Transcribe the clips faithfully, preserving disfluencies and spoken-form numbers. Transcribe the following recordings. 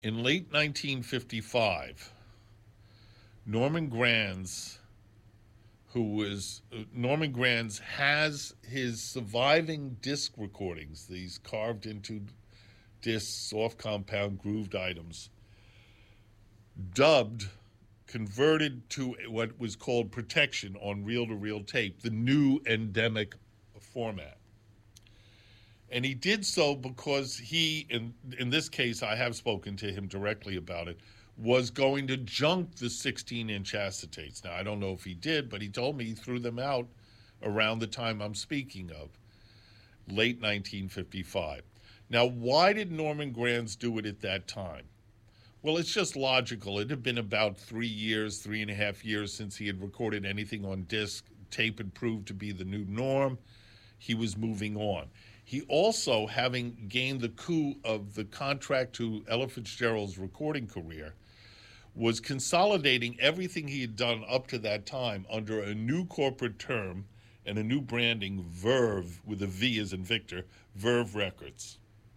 In late nineteen fifty-five, Norman Granz, who was uh, Norman Granz has his surviving disc recordings, these carved into discs, soft compound grooved items, dubbed, converted to what was called protection on reel-to-reel tape, the new endemic format. And he did so because he, in, in this case, I have spoken to him directly about it, was going to junk the sixteen-inch acetates. Now, I don't know if he did, but he told me he threw them out around the time I'm speaking of, late nineteen fifty-five. Now, why did Norman Granz do it at that time? Well, it's just logical. It had been about three years, three and a half years since he had recorded anything on disc. Tape had proved to be the new norm. He was moving on. He also, having gained the coup of the contract to Ella Fitzgerald's recording career, was consolidating everything he had done up to that time under a new corporate term and a new branding, Verve, with a V as in Victor, Verve Records.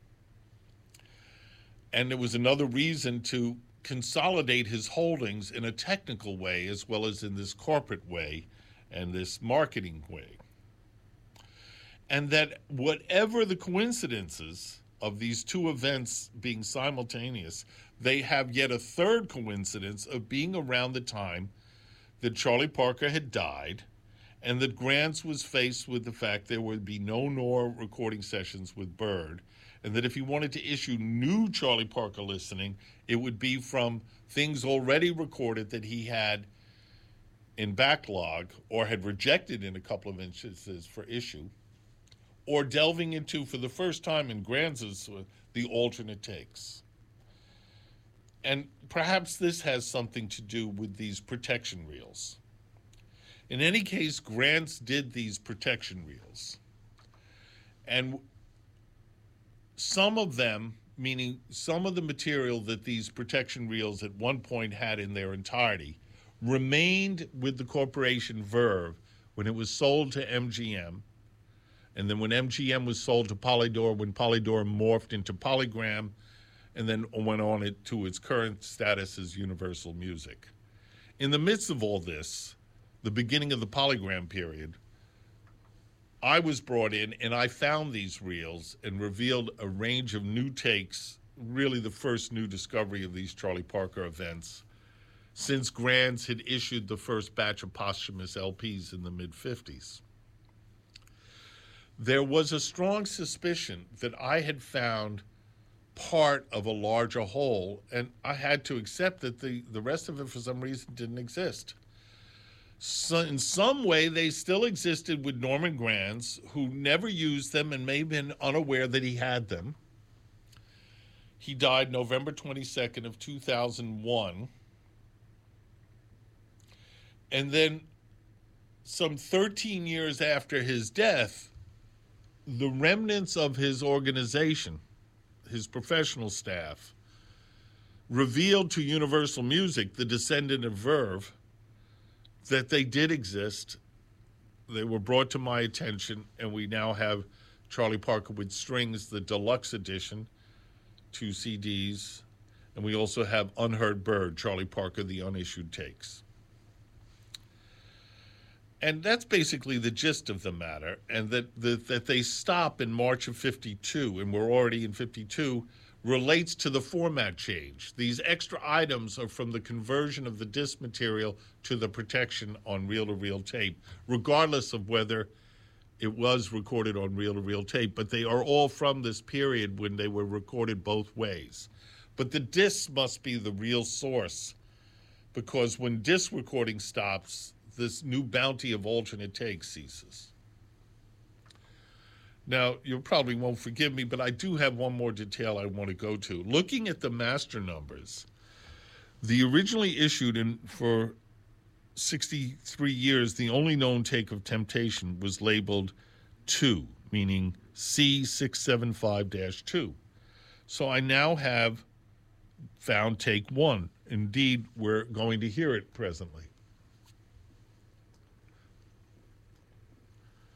And there was another reason to consolidate his holdings in a technical way as well as in this corporate way and this marketing way. And that whatever the coincidences of these two events being simultaneous, they have yet a third coincidence of being around the time that Charlie Parker had died and that Granz was faced with the fact there would be no more recording sessions with Bird, and that if he wanted to issue new Charlie Parker listening, it would be from things already recorded that he had in backlog or had rejected in a couple of instances for issue, or delving into, for the first time in Granz's, uh, the alternate takes. And perhaps this has something to do with these protection reels. In any case, Granz did these protection reels. And some of them, meaning some of the material that these protection reels at one point had in their entirety, remained with the corporation Verve when it was sold to M G M. And then when M G M was sold to Polydor, when Polydor morphed into Polygram, and then went on it to its current status as Universal Music. In the midst of all this, the beginning of the Polygram period, I was brought in and I found these reels and revealed a range of new takes, really the first new discovery of these Charlie Parker events, since Granz had issued the first batch of posthumous L Ps in the mid-fifties. There was a strong suspicion that I had found part of a larger whole, and I had to accept that the, the rest of it, for some reason, didn't exist. So in some way, they still existed with Norman Granz, who never used them and may have been unaware that he had them. He died November twenty-second of two thousand one. And then some thirteen years after his death, the remnants of his organization, his professional staff, revealed to Universal Music, the descendant of Verve, that they did exist. They were brought to my attention, and we now have Charlie Parker with Strings, the deluxe edition, two C Ds, and we also have Unheard Bird, Charlie Parker, the unissued takes. And that's basically the gist of the matter, and that, that, that they stop in March of fifty-two, and we're already in fifty-two, relates to the format change. These extra items are from the conversion of the disc material to the protection on reel-to-reel tape, regardless of whether it was recorded on reel-to-reel tape, but they are all from this period when they were recorded both ways. But the disc must be the real source, because when disc recording stops, this new bounty of alternate takes ceases. Now, you probably won't forgive me, but I do have one more detail I want to go to. Looking at the master numbers, the originally issued in for sixty-three years, the only known take of Temptation was labeled two, meaning C six seventy-five dash two. So I now have found take one. Indeed, we're going to hear it presently.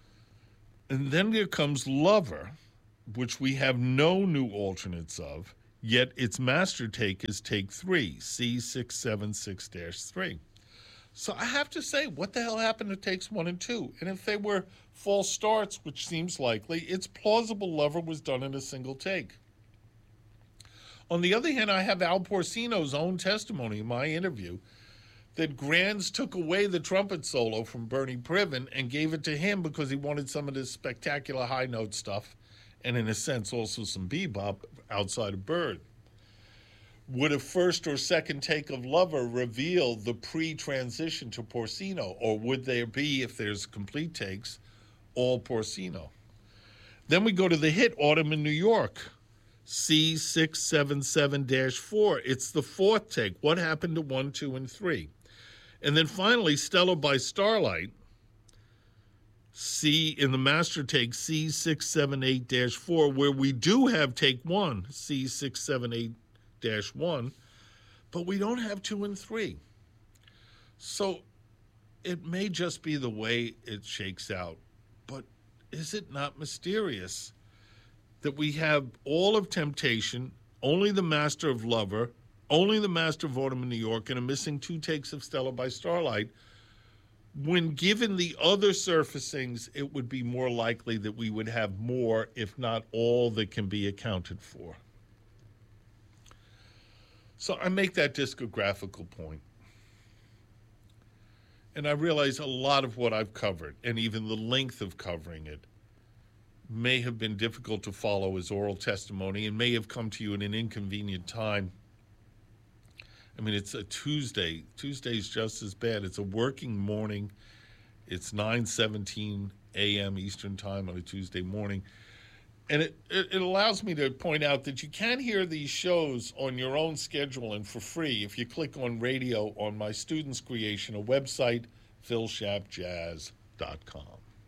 And then there comes Lover, which we have no new alternates of, yet its master take is take three, C six seven six dash three. So I have to say, what the hell happened to takes one and two? And if they were false starts, which seems likely, it's plausible Lover was done in a single take. On the other hand, I have Al Porcino's own testimony in my interview that Granz took away the trumpet solo from Bernie Privin and gave it to him because he wanted some of this spectacular high note stuff and, in a sense, also some bebop outside of Bird. Would a first or second take of Lover reveal the pre-transition to Porcino, or would there be, if there's complete takes, all Porcino? Then we go to the hit Autumn in New York, C six seven seven dash four. It's the fourth take. What happened to one, two, and three? And then finally, Stella by Starlight, C in the master take, C six seven eight dash four, where we do have take one, C six seven eight dash one, but we don't have two and three. So it may just be the way it shakes out, but is it not mysterious that we have all of Temptation, only the Master of Lover, only the Master of Autumn in New York, and a missing two takes of Stella by Starlight, when given the other surfacings, it would be more likely that we would have more, if not all, that can be accounted for. So I make that discographical point. And I realize a lot of what I've covered, and even the length of covering it, may have been difficult to follow as oral testimony and may have come to you in an inconvenient time. I mean, it's a Tuesday. Tuesday's just as bad. It's a working morning. It's nine seventeen a.m. Eastern time on a Tuesday morning. And it, it, it allows me to point out that you can hear these shows on your own schedule and for free if you click on radio on my students' creation, a website, phil shap jazz dot com.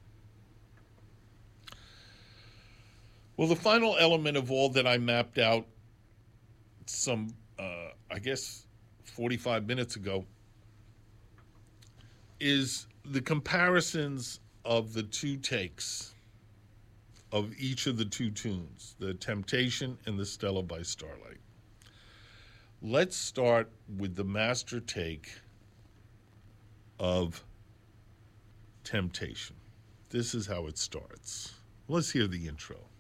Well, the final element of all that I mapped out some, uh, I guess, forty-five minutes ago is the comparisons of the two takes of each of the two tunes, the Temptation and the Stella by Starlight. Let's start with the master take of Temptation. This is how it starts. Let's hear the intro.